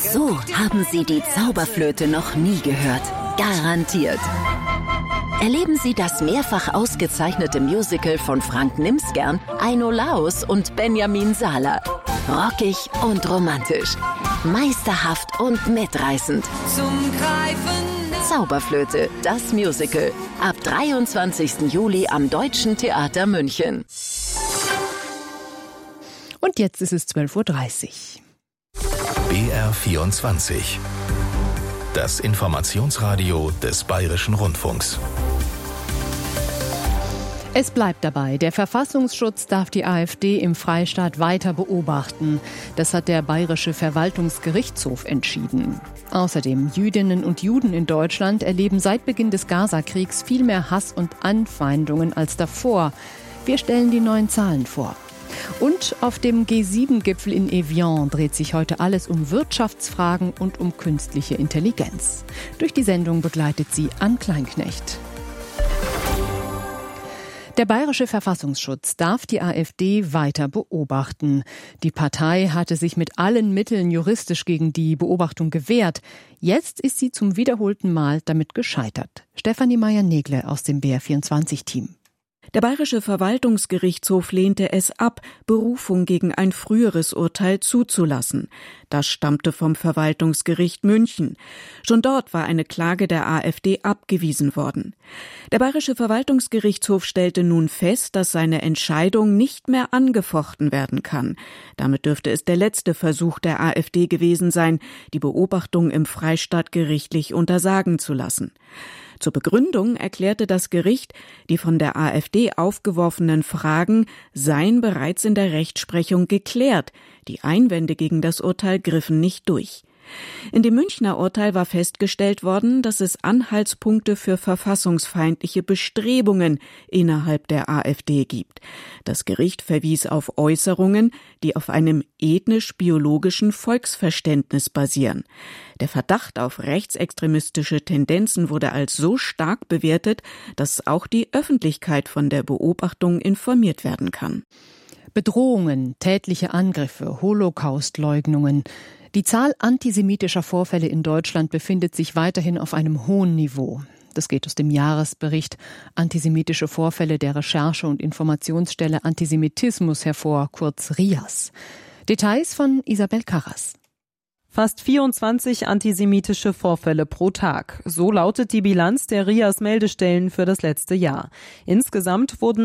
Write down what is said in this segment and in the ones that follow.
So haben Sie die Zauberflöte noch nie gehört. Garantiert. Erleben Sie das mehrfach ausgezeichnete Musical von Frank Nimsgern, Aino Laos und Benjamin Sala. Rockig und romantisch. Meisterhaft und mitreißend. Zum Greifen. Zauberflöte, das Musical. Ab 23. Juli am Deutschen Theater München. Und jetzt ist es 12:30 Uhr. BR24. Das Informationsradio des Bayerischen Rundfunks. Es bleibt dabei, der Verfassungsschutz darf die AfD im Freistaat weiter beobachten. Das hat der Bayerische Verwaltungsgerichtshof entschieden. Außerdem, Jüdinnen und Juden in Deutschland erleben seit Beginn des Gaza-Kriegs viel mehr Hass und Anfeindungen als davor. Wir stellen die neuen Zahlen vor. Und auf dem G7-Gipfel in Evian dreht sich heute alles um Wirtschaftsfragen und um künstliche Intelligenz. Durch die Sendung begleitet sie Ann Kleinknecht. Der Bayerische Verfassungsschutz darf die AfD weiter beobachten. Die Partei hatte sich mit allen Mitteln juristisch gegen die Beobachtung gewehrt. Jetzt ist sie zum wiederholten Mal damit gescheitert. Stefanie Meyer-Negle aus dem BR24-Team. Der Bayerische Verwaltungsgerichtshof lehnte es ab, Berufung gegen ein früheres Urteil zuzulassen. Das stammte vom Verwaltungsgericht München. Schon dort war eine Klage der AfD abgewiesen worden. Der Bayerische Verwaltungsgerichtshof stellte nun fest, dass seine Entscheidung nicht mehr angefochten werden kann. Damit dürfte es der letzte Versuch der AfD gewesen sein, die Beobachtung im Freistaat gerichtlich untersagen zu lassen. Zur Begründung erklärte das Gericht, die von der AfD aufgeworfenen Fragen seien bereits in der Rechtsprechung geklärt. Die Einwände gegen das Urteil griffen nicht durch. In dem Münchner Urteil war festgestellt worden, dass es Anhaltspunkte für verfassungsfeindliche Bestrebungen innerhalb der AfD gibt. Das Gericht verwies auf Äußerungen, die auf einem ethnisch-biologischen Volksverständnis basieren. Der Verdacht auf rechtsextremistische Tendenzen wurde als so stark bewertet, dass auch die Öffentlichkeit von der Beobachtung informiert werden kann. Bedrohungen, tätliche Angriffe, Holocaustleugnungen. Die Zahl antisemitischer Vorfälle in Deutschland befindet sich weiterhin auf einem hohen Niveau. Das geht aus dem Jahresbericht Antisemitische Vorfälle der Recherche- und Informationsstelle Antisemitismus hervor, kurz RIAS. Details von Isabel Karras. Fast 24 antisemitische Vorfälle pro Tag. So lautet die Bilanz der RIAS-Meldestellen für das letzte Jahr. Insgesamt wurden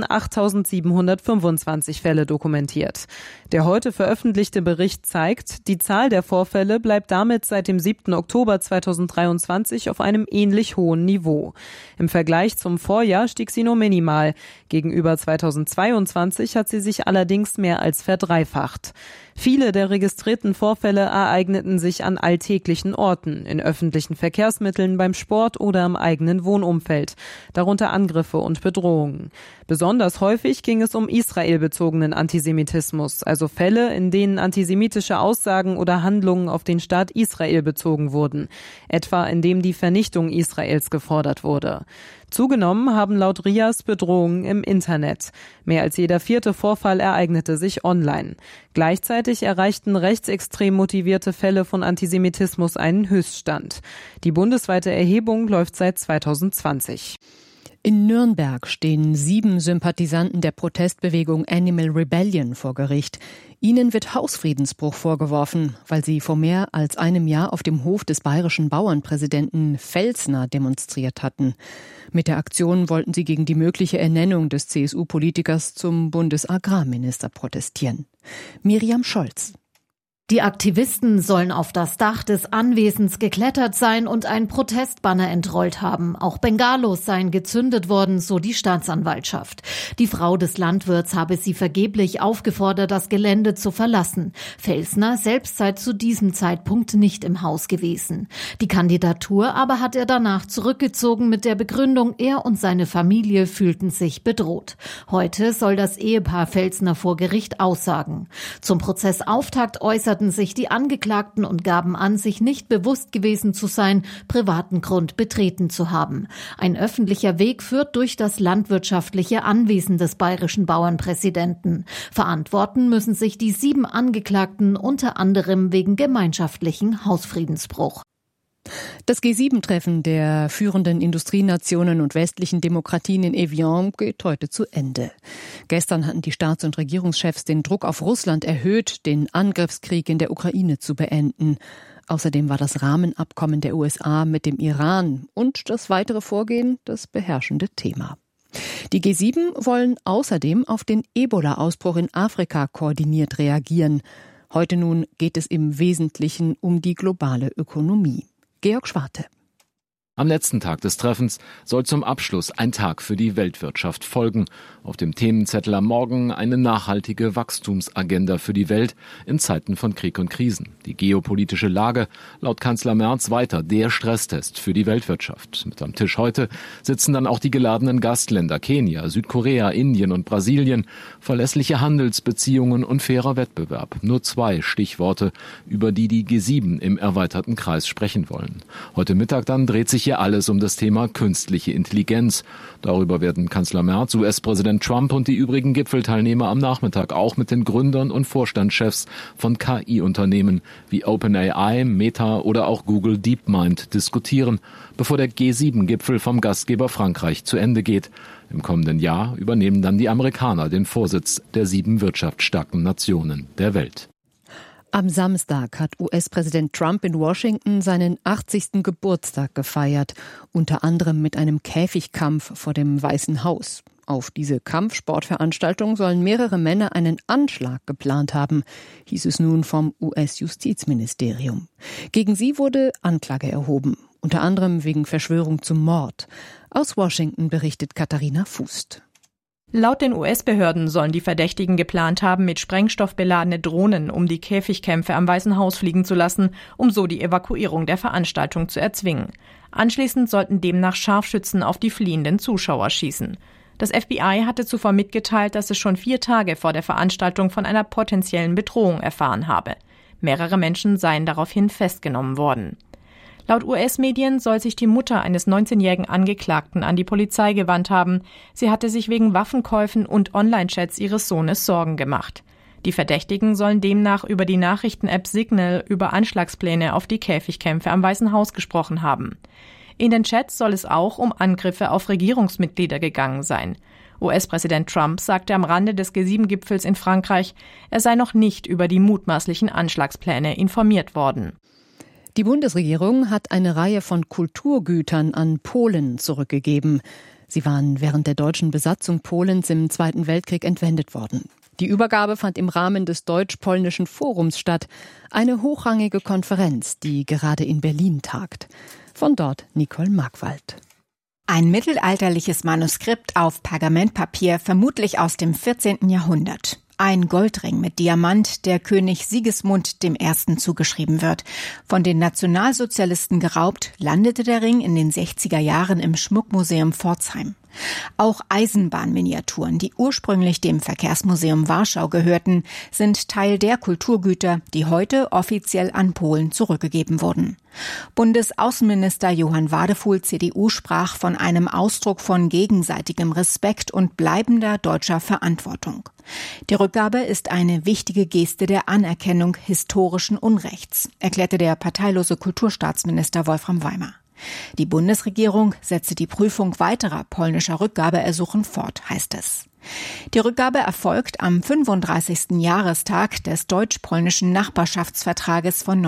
8.725 Fälle dokumentiert. Der heute veröffentlichte Bericht zeigt, die Zahl der Vorfälle bleibt damit seit dem 7. Oktober 2023 auf einem ähnlich hohen Niveau. Im Vergleich zum Vorjahr stieg sie nur minimal. Gegenüber 2022 hat sie sich allerdings mehr als verdreifacht. Viele der registrierten Vorfälle ereigneten sich an alltäglichen Orten, in öffentlichen Verkehrsmitteln, beim Sport oder im eigenen Wohnumfeld, darunter Angriffe und Bedrohungen. Besonders häufig ging es um israelbezogenen Antisemitismus, also Fälle, in denen antisemitische Aussagen oder Handlungen auf den Staat Israel bezogen wurden, etwa indem die Vernichtung Israels gefordert wurde. Zugenommen haben laut RIAS Bedrohungen im Internet. Mehr als jeder 4. Vorfall ereignete sich online. Gleichzeitig erreichten rechtsextrem motivierte Fälle von Antisemitismus einen Höchststand. Die bundesweite Erhebung läuft seit 2020. In Nürnberg stehen 7 Sympathisanten der Protestbewegung Animal Rebellion vor Gericht. Ihnen wird Hausfriedensbruch vorgeworfen, weil sie vor mehr als einem Jahr auf dem Hof des bayerischen Bauernpräsidenten Felsner demonstriert hatten. Mit der Aktion wollten sie gegen die mögliche Ernennung des CSU-Politikers zum Bundesagrarminister protestieren. Miriam Scholz. Die Aktivisten sollen auf das Dach des Anwesens geklettert sein und ein Protestbanner entrollt haben. Auch Bengalos seien gezündet worden, so die Staatsanwaltschaft. Die Frau des Landwirts habe sie vergeblich aufgefordert, das Gelände zu verlassen. Felsner selbst sei zu diesem Zeitpunkt nicht im Haus gewesen. Die Kandidatur aber hat er danach zurückgezogen mit der Begründung, er und seine Familie fühlten sich bedroht. Heute soll das Ehepaar Felsner vor Gericht aussagen. Zum Prozessauftakt äußert äußerten sich die Angeklagten und gaben an, sich nicht bewusst gewesen zu sein, privaten Grund betreten zu haben. Ein öffentlicher Weg führt durch das landwirtschaftliche Anwesen des bayerischen Bauernpräsidenten. Verantworten müssen sich die 7 Angeklagten unter anderem wegen gemeinschaftlichen Hausfriedensbruch. Das G7-Treffen der führenden Industrienationen und westlichen Demokratien in Evian geht heute zu Ende. Gestern hatten die Staats- und Regierungschefs den Druck auf Russland erhöht, den Angriffskrieg in der Ukraine zu beenden. Außerdem war das Rahmenabkommen der USA mit dem Iran und das weitere Vorgehen das beherrschende Thema. Die G7 wollen außerdem auf den Ebola-Ausbruch in Afrika koordiniert reagieren. Heute nun geht es im Wesentlichen um die globale Ökonomie. Georg Schwarte. Am letzten Tag des Treffens soll zum Abschluss ein Tag für die Weltwirtschaft folgen. Auf dem Themenzettel am Morgen eine nachhaltige Wachstumsagenda für die Welt in Zeiten von Krieg und Krisen. Die geopolitische Lage, laut Kanzler Merz, weiter der Stresstest für die Weltwirtschaft. Mit am Tisch heute sitzen dann auch die geladenen Gastländer Kenia, Südkorea, Indien und Brasilien. Verlässliche Handelsbeziehungen und fairer Wettbewerb. Nur 2 Stichworte, über die G7 im erweiterten Kreis sprechen wollen. Heute Mittag dann dreht sich hier alles um das Thema künstliche Intelligenz. Darüber werden Kanzler Merz, US-Präsident Trump und die übrigen Gipfelteilnehmer am Nachmittag auch mit den Gründern und Vorstandschefs von KI-Unternehmen wie OpenAI, Meta oder auch Google DeepMind diskutieren, bevor der G7-Gipfel vom Gastgeber Frankreich zu Ende geht. Im kommenden Jahr übernehmen dann die Amerikaner den Vorsitz der 7 wirtschaftsstarken Nationen der Welt. Am Samstag hat US-Präsident Trump in Washington seinen 80. Geburtstag gefeiert, unter anderem mit einem Käfigkampf vor dem Weißen Haus. Auf diese Kampfsportveranstaltung sollen mehrere Männer einen Anschlag geplant haben, hieß es nun vom US-Justizministerium. Gegen sie wurde Anklage erhoben, unter anderem wegen Verschwörung zum Mord. Aus Washington berichtet Katharina Fußt. Laut den US-Behörden sollen die Verdächtigen geplant haben, mit Sprengstoff beladene Drohnen um die Käfigkämpfe am Weißen Haus fliegen zu lassen, um so die Evakuierung der Veranstaltung zu erzwingen. Anschließend sollten demnach Scharfschützen auf die fliehenden Zuschauer schießen. Das FBI hatte zuvor mitgeteilt, dass es schon 4 Tage vor der Veranstaltung von einer potenziellen Bedrohung erfahren habe. Mehrere Menschen seien daraufhin festgenommen worden. Laut US-Medien soll sich die Mutter eines 19-jährigen Angeklagten an die Polizei gewandt haben. Sie hatte sich wegen Waffenkäufen und Online-Chats ihres Sohnes Sorgen gemacht. Die Verdächtigen sollen demnach über die Nachrichten-App Signal über Anschlagspläne auf die Käfigkämpfe am Weißen Haus gesprochen haben. In den Chats soll es auch um Angriffe auf Regierungsmitglieder gegangen sein. US-Präsident Trump sagte am Rande des G7-Gipfels in Frankreich, er sei noch nicht über die mutmaßlichen Anschlagspläne informiert worden. Die Bundesregierung hat eine Reihe von Kulturgütern an Polen zurückgegeben. Sie waren während der deutschen Besatzung Polens im Zweiten Weltkrieg entwendet worden. Die Übergabe fand im Rahmen des Deutsch-Polnischen Forums statt, eine hochrangige Konferenz, die gerade in Berlin tagt. Von dort Nicole Markwald. Ein mittelalterliches Manuskript auf Pergamentpapier, vermutlich aus dem 14. Jahrhundert. Ein Goldring mit Diamant, der König Sigismund I. zugeschrieben wird. Von den Nationalsozialisten geraubt, landete der Ring in den 60er Jahren im Schmuckmuseum Pforzheim. Auch Eisenbahnminiaturen, die ursprünglich dem Verkehrsmuseum Warschau gehörten, sind Teil der Kulturgüter, die heute offiziell an Polen zurückgegeben wurden. Bundesaußenminister Johann Wadefuhl, CDU, sprach von einem Ausdruck von gegenseitigem Respekt und bleibender deutscher Verantwortung. Die Rückgabe ist eine wichtige Geste der Anerkennung historischen Unrechts, erklärte der parteilose Kulturstaatsminister Wolfram Weimer. Die Bundesregierung setze die Prüfung weiterer polnischer Rückgabeersuchen fort, heißt es. Die Rückgabe erfolgt am 35. Jahrestag des deutsch-polnischen Nachbarschaftsvertrages von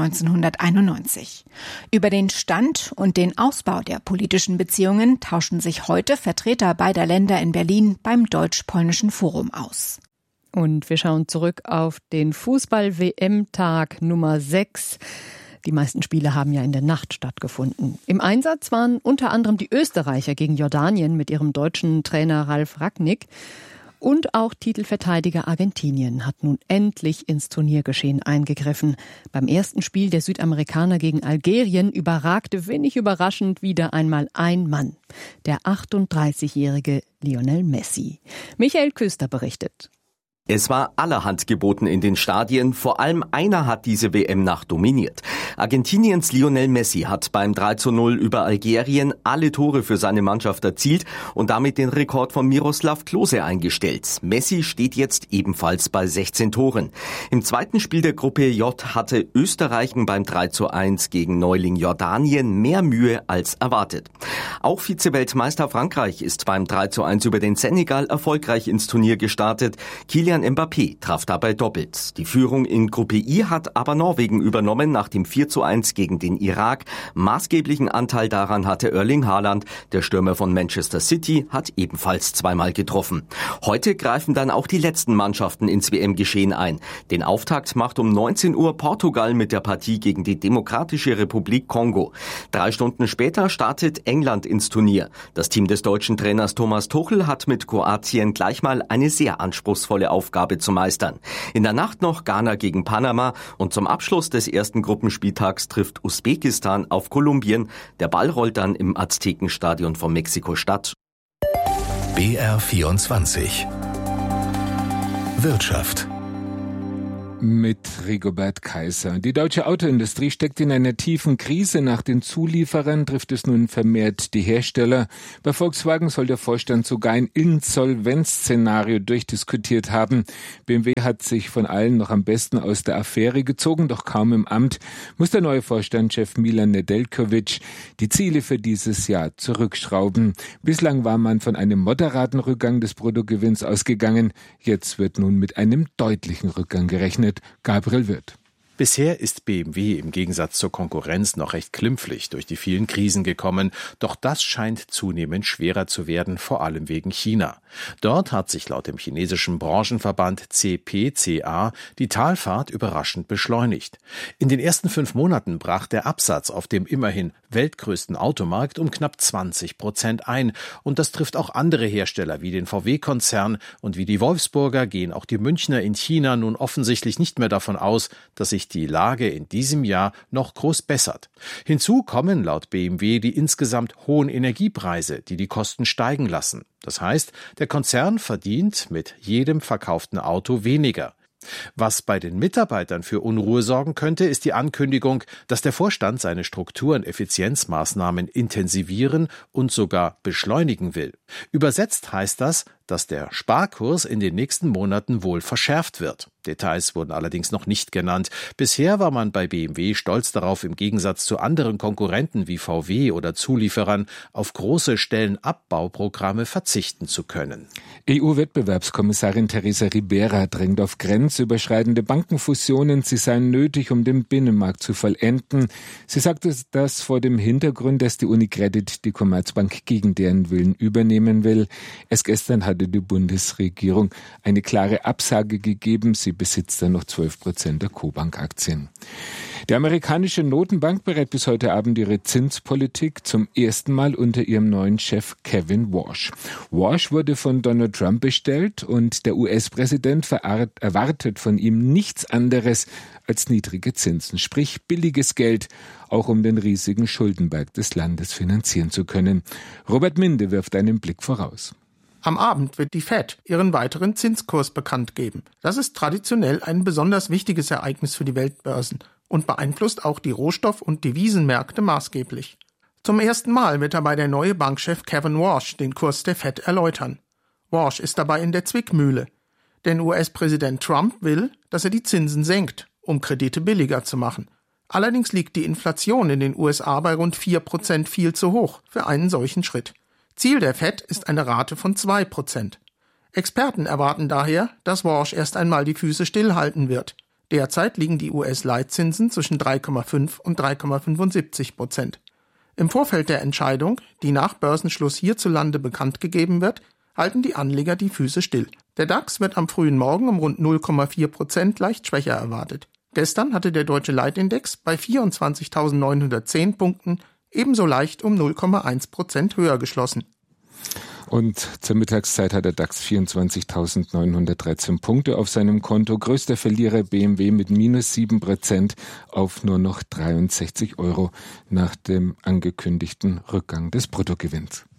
1991. Über den Stand und den Ausbau der politischen Beziehungen tauschen sich heute Vertreter beider Länder in Berlin beim Deutsch-Polnischen Forum aus. Und wir schauen zurück auf den Fußball-WM-Tag Nummer 6. Die meisten Spiele haben ja in der Nacht stattgefunden. Im Einsatz waren unter anderem die Österreicher gegen Jordanien mit ihrem deutschen Trainer Ralf Rangnick. Und auch Titelverteidiger Argentinien hat nun endlich ins Turniergeschehen eingegriffen. Beim ersten Spiel der Südamerikaner gegen Algerien überragte wenig überraschend wieder einmal ein Mann, der 38-jährige Lionel Messi. Michael Köster berichtet. Es war allerhand geboten in den Stadien, vor allem einer hat diese WM-Nacht dominiert. Argentiniens Lionel Messi hat beim 3:0 über Algerien alle Tore für seine Mannschaft erzielt und damit den Rekord von Miroslav Klose eingestellt. Messi steht jetzt ebenfalls bei 16 Toren. Im zweiten Spiel der Gruppe J hatte Österreich beim 3:1 gegen Neuling Jordanien mehr Mühe als erwartet. Auch Vize-Weltmeister Frankreich ist beim 3:1 über den Senegal erfolgreich ins Turnier gestartet. Kylian Mbappé traf dabei doppelt. Die Führung in Gruppe I hat aber Norwegen übernommen nach dem 4:1 gegen den Irak. Maßgeblichen Anteil daran hatte Erling Haaland. Der Stürmer von Manchester City hat ebenfalls zweimal getroffen. Heute greifen dann auch die letzten Mannschaften ins WM-Geschehen ein. Den Auftakt macht um 19 Uhr Portugal mit der Partie gegen die Demokratische Republik Kongo. 3 Stunden später startet England ins Turnier. Das Team des deutschen Trainers Thomas Tuchel hat mit Kroatien gleich mal eine sehr anspruchsvolle Aufgabe zu meistern. In der Nacht noch Ghana gegen Panama und zum Abschluss des ersten Gruppenspieltags trifft Usbekistan auf Kolumbien. Der Ball rollt dann im Aztekenstadion von Mexiko-Stadt. BR24 Wirtschaft mit Rigobert Kaiser. Die deutsche Autoindustrie steckt in einer tiefen Krise. Nach den Zulieferern trifft es nun vermehrt die Hersteller. Bei Volkswagen soll der Vorstand sogar ein Insolvenzszenario durchdiskutiert haben. BMW hat sich von allen noch am besten aus der Affäre gezogen, doch kaum im Amt muss der neue Vorstandschef Milan Nedeljković die Ziele für dieses Jahr zurückschrauben. Bislang war man von einem moderaten Rückgang des Bruttogewinns ausgegangen. Jetzt wird nun mit einem deutlichen Rückgang gerechnet. Gabriel Wirth. Bisher ist BMW im Gegensatz zur Konkurrenz noch recht klimpflich durch die vielen Krisen gekommen. Doch das scheint zunehmend schwerer zu werden, vor allem wegen China. Dort hat sich laut dem chinesischen Branchenverband CPCA die Talfahrt überraschend beschleunigt. In den ersten 5 Monaten brach der Absatz auf dem immerhin weltgrößten Automarkt um knapp 20% ein. Und das trifft auch andere Hersteller wie den VW-Konzern. Und wie die Wolfsburger gehen auch die Münchner in China nun offensichtlich nicht mehr davon aus, dass sich die Lage in diesem Jahr noch groß bessert. Hinzu kommen laut BMW die insgesamt hohen Energiepreise, die die Kosten steigen lassen. Das heißt, der Konzern verdient mit jedem verkauften Auto weniger. Was bei den Mitarbeitern für Unruhe sorgen könnte, ist die Ankündigung, dass der Vorstand seine Struktur- und Effizienzmaßnahmen intensivieren und sogar beschleunigen will. Übersetzt heißt das, dass der Sparkurs in den nächsten Monaten wohl verschärft wird. Details wurden allerdings noch nicht genannt. Bisher war man bei BMW stolz darauf, im Gegensatz zu anderen Konkurrenten wie VW oder Zulieferern auf große Stellenabbauprogramme verzichten zu können. EU-Wettbewerbskommissarin Teresa Ribera drängt auf grenzüberschreitende Bankenfusionen. Sie seien nötig, um den Binnenmarkt zu vollenden. Sie sagte das vor dem Hintergrund, dass die Unicredit die Commerzbank gegen deren Willen übernehmen will. Erst gestern hatte die Bundesregierung eine klare Absage gegeben. Sie besitzt dann noch 12% der Cobank-Aktien. Die amerikanische Notenbank berät bis heute Abend ihre Zinspolitik zum ersten Mal unter ihrem neuen Chef Kevin Warsh. Warsh wurde von Donald Trump bestellt und der US-Präsident erwartet von ihm nichts anderes als niedrige Zinsen, sprich billiges Geld, auch um den riesigen Schuldenberg des Landes finanzieren zu können. Robert Minde wirft einen Blick voraus. Am Abend wird die Fed ihren weiteren Zinskurs bekannt geben. Das ist traditionell ein besonders wichtiges Ereignis für die Weltbörsen und beeinflusst auch die Rohstoff- und Devisenmärkte maßgeblich. Zum ersten Mal wird dabei der neue Bankchef Kevin Warsh den Kurs der Fed erläutern. Warsh ist dabei in der Zwickmühle, denn US-Präsident Trump will, dass er die Zinsen senkt, um Kredite billiger zu machen. Allerdings liegt die Inflation in den USA bei rund 4% viel zu hoch für einen solchen Schritt. Ziel der Fed ist eine Rate von 2%. Experten erwarten daher, dass Warsh erst einmal die Füße stillhalten wird. Derzeit liegen die US-Leitzinsen zwischen 3,5 und 3,75%. Im Vorfeld der Entscheidung, die nach Börsenschluss hierzulande bekannt gegeben wird, halten die Anleger die Füße still. Der DAX wird am frühen Morgen um rund 0,4% leicht schwächer erwartet. Gestern hatte der deutsche Leitindex bei 24.910 Punkten ebenso leicht um 0,1% höher geschlossen. Und zur Mittagszeit hat der DAX 24.913 Punkte auf seinem Konto. Größter Verlierer BMW mit minus 7% auf nur noch 63 € nach dem angekündigten Rückgang des Bruttogewinns.